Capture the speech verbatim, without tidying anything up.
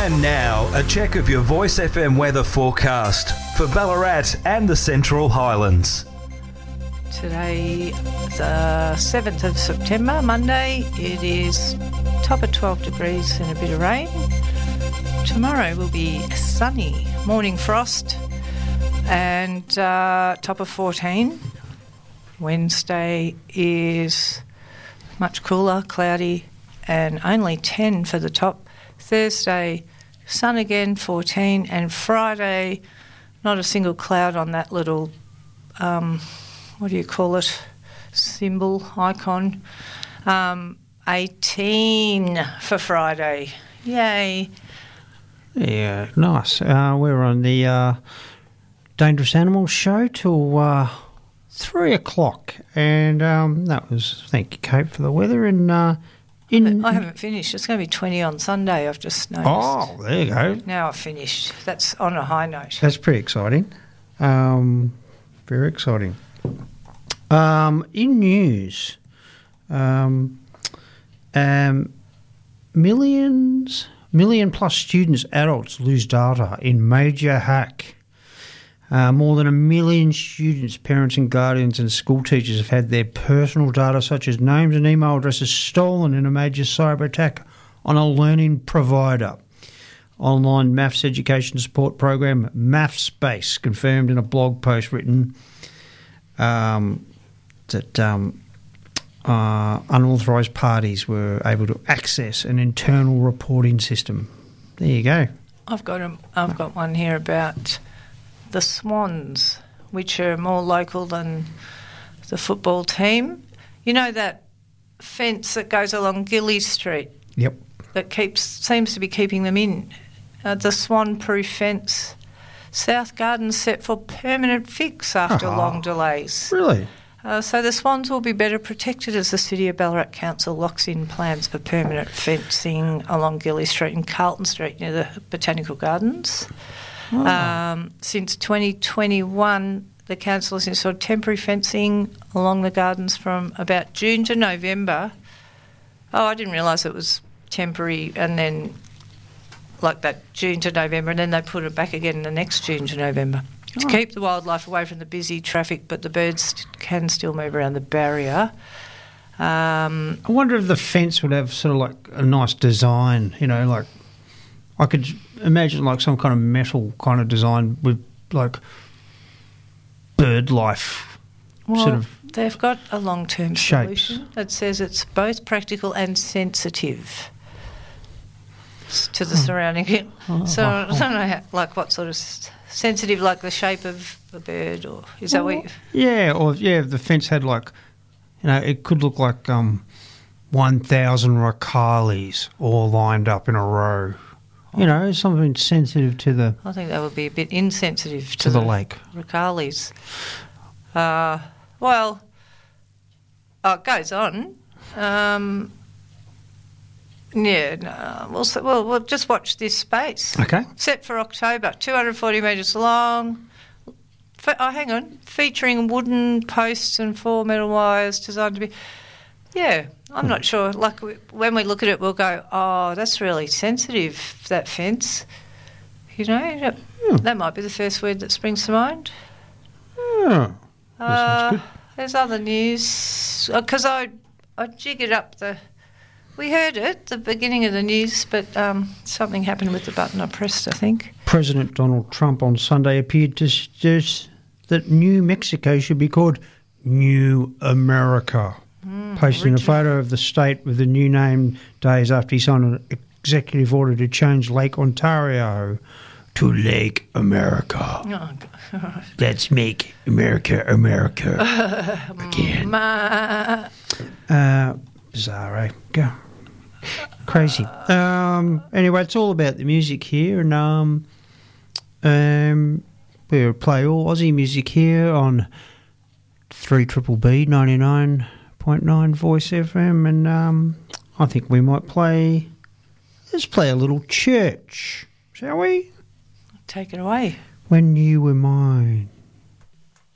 And now, a check of your Voice F M weather forecast for Ballarat and the Central Highlands. Today, the seventh of September, Monday, it is top of twelve degrees and a bit of rain. Tomorrow will be sunny, morning frost, and uh, top of fourteen. Wednesday is much cooler, cloudy, and only ten for the top. Thursday, sun again, fourteen, and Friday, not a single cloud on that little, um, what do you call it, symbol, icon. Um, eighteen for Friday. Yay. Yeah, nice. Uh, we're on the uh, Dangerous Animals show till uh, three o'clock, and um, that was, thank you, Kate, for the weather. And uh, in I haven't finished. It's going to be twenty on Sunday, I've just noticed. Oh, there you go. Now I've finished. That's on a high note. That's pretty exciting. Um, very exciting. Um, in news, um, um, millions, million plus students, adults lose data in major hack. Uh, more than a million students, parents and guardians and school teachers have had their personal data such as names and email addresses stolen in a major cyber attack on a learning provider. Online maths education support program MathSpace confirmed in a blog post written um, that um, uh, unauthorised parties were able to access an internal reporting system. There you go. I've got a, I've got one here about the Swans, which are more local than the football team. You know that fence that goes along Gilly Street? Yep. That keeps seems to be keeping them in. Uh, the Swan-proof fence. South Gardens set for permanent fix after Oh, long delays. Really? Uh, so the Swans will be better protected as the City of Ballarat Council locks in plans for permanent fencing along Gilly Street and Carlton Street near the Botanical Gardens. Oh. Um, since twenty twenty-one, the council has installed temporary fencing along the gardens from about June to November. Oh, I didn't realise it was temporary, and then like that June to November, and then they put it back again in the next June to November oh. to keep the wildlife away from the busy traffic, but the birds can still move around the barrier. Um, I wonder if the fence would have sort of like a nice design, you know, like I could imagine like some kind of metal kind of design with like bird life well, sort of they've got a long-term shapes. solution that says it's both practical and sensitive to the surrounding. Oh, so oh, oh. I don't know, how, like what sort of s- sensitive, like the shape of a bird, or is that what you... Yeah, or yeah, if the fence had like, you know, it could look like um, one thousand Rakalis all lined up in a row. You know, something sensitive to the... I think that would be a bit insensitive to, to the, the lake. Rakalis. Uh, well, oh, it goes on. Um, yeah, no, we'll, we'll, we'll just watch this space. Okay. Set for October, two hundred forty metres long. Fe- oh, hang on. Featuring wooden posts and four metal wires designed to be... Yeah, I'm not sure. Like, we, when we look at it, we'll go, oh, that's really sensitive, that fence. You know, that, Hmm. that might be the first word that springs to mind. Oh, that Uh, sounds good. there's other news. Because I, I jiggered up the... We heard it, the beginning of the news, but um, something happened with the button I pressed, I think. President Donald Trump on Sunday appeared to suggest that New Mexico should be called New America, Mm, posting Richard. a photo of the state with the new name days after he signed an executive order to change Lake Ontario to Lake America. Oh, God. Let's make America America again. Ma- Uh, bizarre, eh? Go. Crazy. Um, anyway, it's all about the music here, and um, um, we'll play all Aussie music here on three triple B ninety-nine point nine Voice F M, and um, I think we might play. Let's play a little church, shall we? Take it away. When You Were Mine.